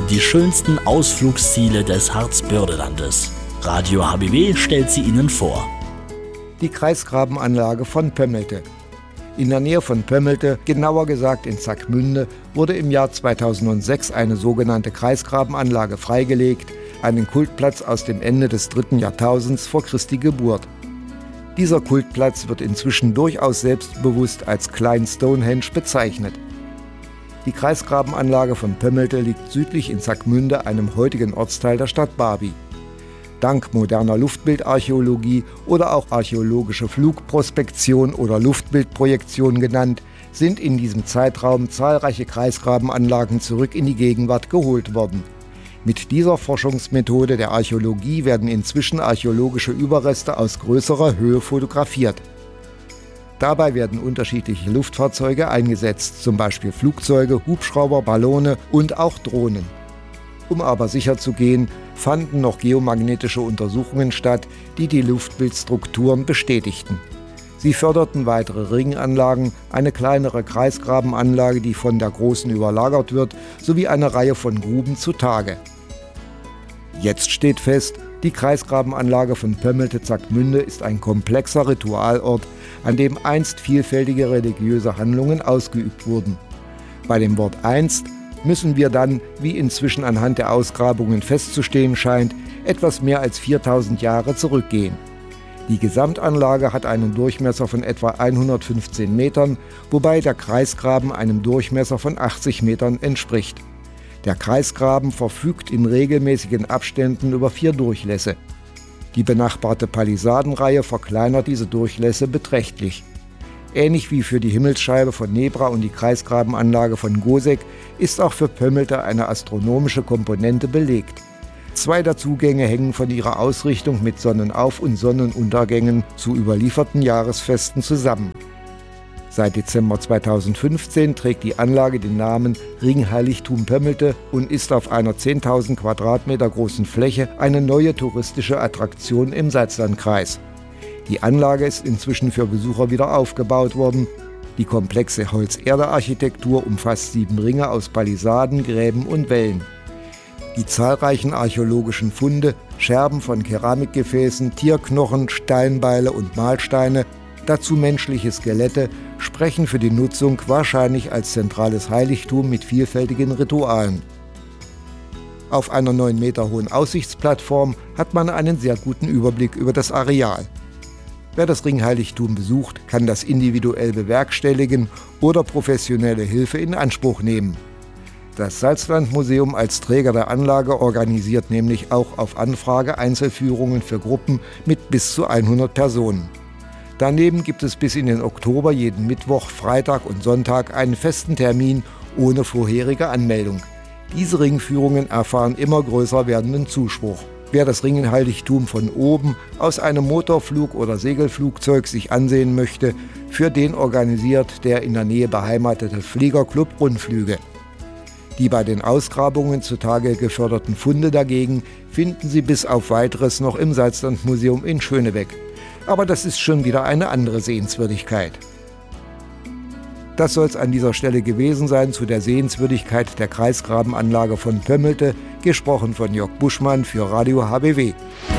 die schönsten Ausflugsziele des Harzbördelandes. Radio HBW stellt sie Ihnen vor. Die Kreisgrabenanlage von Pömmelte. In der Nähe von Pömmelte, genauer gesagt in Sackmünde, wurde im Jahr 2006 eine sogenannte Kreisgrabenanlage freigelegt, einen Kultplatz aus dem Ende des 3. Jahrtausends vor Christi Geburt. Dieser Kultplatz wird inzwischen durchaus selbstbewusst als Klein Stonehenge bezeichnet. Die Kreisgrabenanlage von Pömmelte liegt südlich in Sackmünde, einem heutigen Ortsteil der Stadt Barby. Dank moderner Luftbildarchäologie oder auch archäologische Flugprospektion oder Luftbildprojektion genannt, sind in diesem Zeitraum zahlreiche Kreisgrabenanlagen zurück in die Gegenwart geholt worden. Mit dieser Forschungsmethode der Archäologie werden inzwischen archäologische Überreste aus größerer Höhe fotografiert. Dabei werden unterschiedliche Luftfahrzeuge eingesetzt, zum Beispiel Flugzeuge, Hubschrauber, Ballone und auch Drohnen. Um aber sicher zu gehen, fanden noch geomagnetische Untersuchungen statt, die die Luftbildstrukturen bestätigten. Sie förderten weitere Ringanlagen, eine kleinere Kreisgrabenanlage, die von der großen überlagert wird, sowie eine Reihe von Gruben zutage. Jetzt steht fest, die Kreisgrabenanlage von Pömmelte-Sackmünde ist ein komplexer Ritualort, an dem einst vielfältige religiöse Handlungen ausgeübt wurden. Bei dem Wort einst müssen wir dann, wie inzwischen anhand der Ausgrabungen festzustehen scheint, etwas mehr als 4000 Jahre zurückgehen. Die Gesamtanlage hat einen Durchmesser von etwa 115 Metern, wobei der Kreisgraben einem Durchmesser von 80 Metern entspricht. Der Kreisgraben verfügt in regelmäßigen Abständen über 4 Durchlässe. Die benachbarte Palisadenreihe verkleinert diese Durchlässe beträchtlich. Ähnlich wie für die Himmelsscheibe von Nebra und die Kreisgrabenanlage von Goseck ist auch für Pömmelte eine astronomische Komponente belegt. 2 der Zugänge hängen von ihrer Ausrichtung mit Sonnenauf- und Sonnenuntergängen zu überlieferten Jahresfesten zusammen. Seit Dezember 2015 trägt die Anlage den Namen Ringheiligtum Pömmelte und ist auf einer 10.000 Quadratmeter großen Fläche eine neue touristische Attraktion im Salzlandkreis. Die Anlage ist inzwischen für Besucher wieder aufgebaut worden. Die komplexe Holz-Erde-Architektur umfasst 7 Ringe aus Palisaden, Gräben und Wällen. Die zahlreichen archäologischen Funde, Scherben von Keramikgefäßen, Tierknochen, Steinbeile und Mahlsteine, dazu menschliche Skelette, sprechen für die Nutzung wahrscheinlich als zentrales Heiligtum mit vielfältigen Ritualen. Auf einer 9 Meter hohen Aussichtsplattform hat man einen sehr guten Überblick über das Areal. Wer das Ringheiligtum besucht, kann das individuell bewerkstelligen oder professionelle Hilfe in Anspruch nehmen. Das Salzlandmuseum als Träger der Anlage organisiert nämlich auch auf Anfrage Einzelführungen für Gruppen mit bis zu 100 Personen. Daneben gibt es bis in den Oktober jeden Mittwoch, Freitag und Sonntag einen festen Termin ohne vorherige Anmeldung. Diese Ringführungen erfahren immer größer werdenden Zuspruch. Wer das Ringheiligtum von oben aus einem Motorflug- oder Segelflugzeug sich ansehen möchte, für den organisiert der in der Nähe beheimatete Fliegerclub Rundflüge. Die bei den Ausgrabungen zutage geförderten Funde dagegen finden Sie bis auf Weiteres noch im Salzlandmuseum in Schönebeck. Aber das ist schon wieder eine andere Sehenswürdigkeit. Das soll es an dieser Stelle gewesen sein zu der Sehenswürdigkeit der Kreisgrabenanlage von Pömmelte, gesprochen von Jörg Buschmann für Radio HBW.